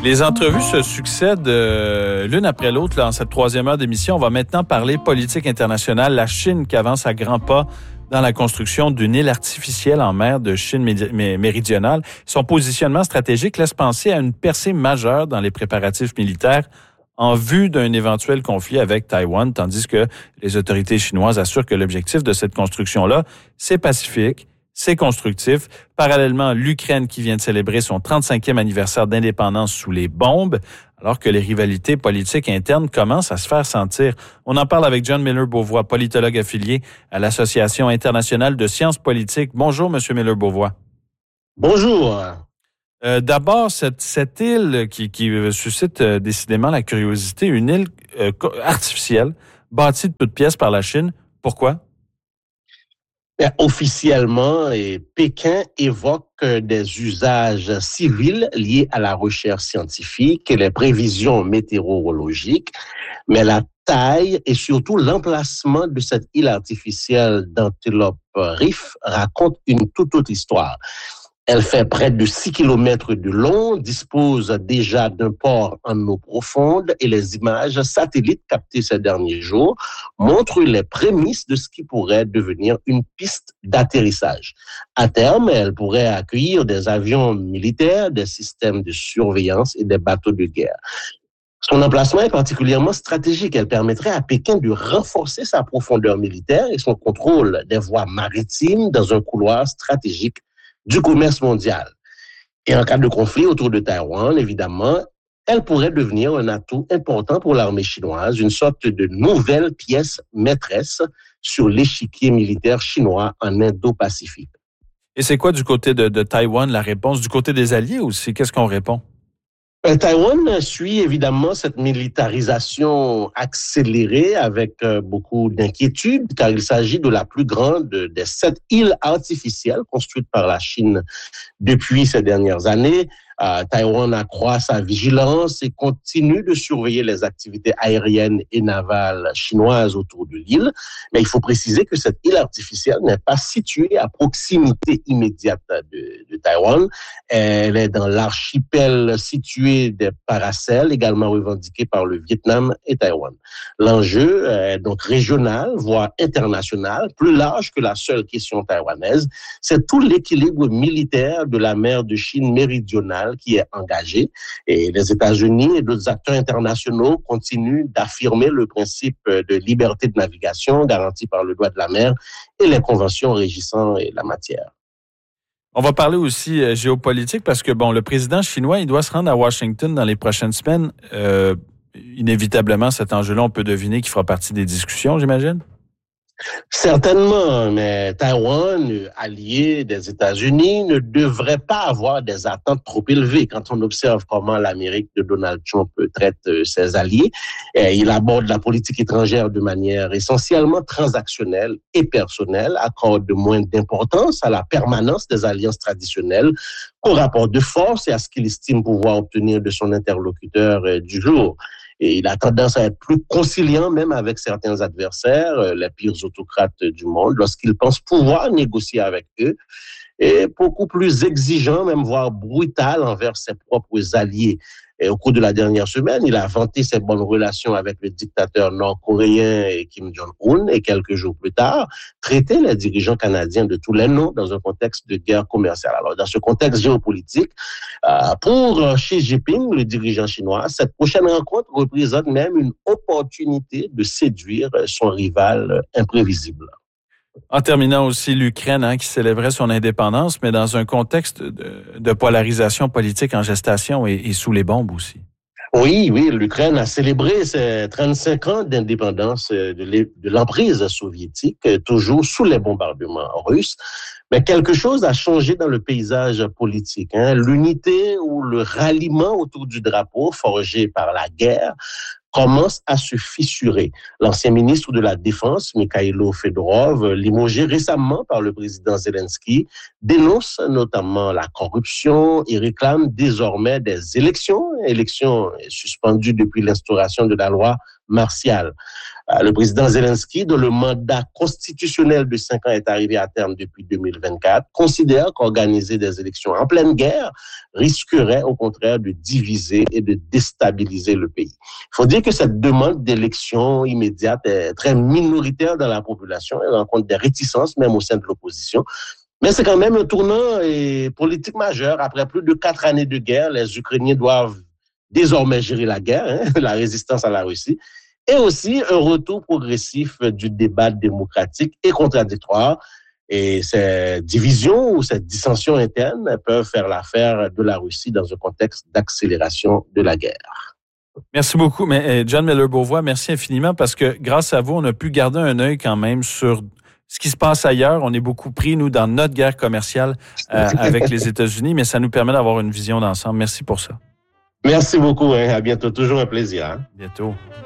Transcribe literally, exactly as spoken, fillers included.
Les entrevues se succèdent euh, l'une après l'autre là, en cette troisième heure d'émission. On va maintenant parler politique internationale. La Chine qui avance à grands pas dans la construction d'une île artificielle en mer de Chine méridionale. Son positionnement stratégique laisse penser à une percée majeure dans les préparatifs militaires en vue d'un éventuel conflit avec Taïwan, tandis que les autorités chinoises assurent que l'objectif de cette construction-là, c'est pacifique, c'est constructif. Parallèlement, l'Ukraine qui vient de célébrer son trente-cinquième anniversaire d'indépendance sous les bombes, alors que les rivalités politiques internes commencent à se faire sentir. On en parle avec John Miller-Beauvois, politologue affilié à l'Association internationale de sciences politiques. Bonjour, Monsieur Miller-Beauvois. Bonjour. Euh, d'abord, cette, cette île qui, qui suscite euh, décidément la curiosité, une île euh, artificielle, bâtie de toutes pièces par la Chine. Pourquoi? Officiellement, et Pékin évoque des usages civils liés à la recherche scientifique et les prévisions météorologiques, mais la taille et surtout l'emplacement de cette île artificielle d'Antelope Reef raconte une toute autre histoire. Elle fait près de six kilomètres de long, dispose déjà d'un port en eau profonde et les images satellites captées ces derniers jours montrent les prémices de ce qui pourrait devenir une piste d'atterrissage. À terme, elle pourrait accueillir des avions militaires, des systèmes de surveillance et des bateaux de guerre. Son emplacement est particulièrement stratégique. Elle permettrait à Pékin de renforcer sa profondeur militaire et son contrôle des voies maritimes dans un couloir stratégique du commerce mondial. Et en cas de conflit autour de Taïwan, évidemment, elle pourrait devenir un atout important pour l'armée chinoise, une sorte de nouvelle pièce maîtresse sur l'échiquier militaire chinois en Indo-Pacifique. Et c'est quoi du côté de, de Taïwan la réponse? Du côté des alliés aussi, qu'est-ce qu'on répond? Euh, Taïwan suit évidemment cette militarisation accélérée avec euh, beaucoup d'inquiétude, car il s'agit de la plus grande des sept îles artificielles construites par la Chine depuis ces dernières années. Euh, Taïwan accroît sa vigilance et continue de surveiller les activités aériennes et navales chinoises autour de l'île. Mais il faut préciser que cette île artificielle n'est pas située à proximité immédiate de, de Taïwan. Elle est dans l'archipel situé des Paracels, également revendiqué par le Vietnam et Taïwan. L'enjeu est donc régional, voire international, plus large que la seule question taïwanaise. C'est tout l'équilibre militaire de la mer de Chine méridionale qui est engagé. Et les États-Unis et d'autres acteurs internationaux continuent d'affirmer le principe de liberté de navigation garanti par le droit de la mer et les conventions régissant la matière. On va parler aussi euh, géopolitique parce que, bon, le président chinois, il doit se rendre à Washington dans les prochaines semaines. Euh, inévitablement, cet enjeu-là, on peut deviner qu'il fera partie des discussions, j'imagine? Certainement, mais Taïwan, allié des États-Unis, ne devrait pas avoir des attentes trop élevées quand on observe comment l'Amérique de Donald Trump traite ses alliés. Il aborde la politique étrangère de manière essentiellement transactionnelle et personnelle, accorde moins d'importance à la permanence des alliances traditionnelles qu'au rapport de force et à ce qu'il estime pouvoir obtenir de son interlocuteur du jour. Et il a tendance à être plus conciliant même avec certains adversaires, les pires autocrates du monde, lorsqu'il pense pouvoir négocier avec eux, et beaucoup plus exigeant, même voire brutal envers ses propres alliés. Et au cours de la dernière semaine, il a vanté ses bonnes relations avec le dictateur nord-coréen Kim Jong-un et quelques jours plus tard, traité les dirigeants canadiens de tous les noms dans un contexte de guerre commerciale. Alors, dans ce contexte géopolitique, euh, pour Xi Jinping, le dirigeant chinois, cette prochaine rencontre représente même une opportunité de séduire son rival imprévisible. En terminant aussi, l'Ukraine hein, qui célébrait son indépendance, mais dans un contexte de, de polarisation politique en gestation et, et sous les bombes aussi. Oui, oui, l'Ukraine a célébré ses trente-cinq ans d'indépendance de l'emprise soviétique, toujours sous les bombardements russes. Mais quelque chose a changé dans le paysage politique. Hein. L'unité ou le ralliement autour du drapeau forgé par la guerre commence à se fissurer. L'ancien ministre de la Défense, Mikhailo Fedorov, limogé récemment par le président Zelensky, dénonce notamment la corruption et réclame désormais des élections, élections suspendues depuis l'instauration de la loi martiale. Le président Zelensky, dont le mandat constitutionnel de cinq ans est arrivé à terme depuis deux mille vingt-quatre, considère qu'organiser des élections en pleine guerre risquerait au contraire de diviser et de déstabiliser le pays. Il faut dire que cette demande d'élection immédiate est très minoritaire dans la population et rencontre des réticences même au sein de l'opposition. Mais c'est quand même un tournant et politique majeur. Après plus de quatre années de guerre, les Ukrainiens doivent désormais gérer la guerre, hein, la résistance à la Russie, et aussi un retour progressif du débat démocratique et contradictoire. Et ces divisions ou ces dissensions internes peuvent faire l'affaire de la Russie dans un contexte d'accélération de la guerre. Merci beaucoup. Mais John Miller-Beauvois, merci infiniment parce que grâce à vous, on a pu garder un œil quand même sur ce qui se passe ailleurs. On est beaucoup pris, nous, dans notre guerre commerciale euh, avec les États-Unis, mais ça nous permet d'avoir une vision d'ensemble. Merci pour ça. Merci beaucoup. Hein. À bientôt. Toujours un plaisir. Hein. Bientôt.